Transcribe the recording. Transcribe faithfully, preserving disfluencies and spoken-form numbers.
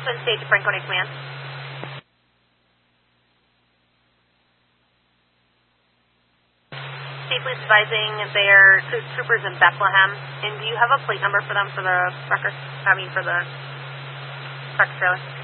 Twin State to Franconia Command. State Police advising their troopers in Bethlehem. And do you have a plate number for them for the record? I mean, for the truck trailer?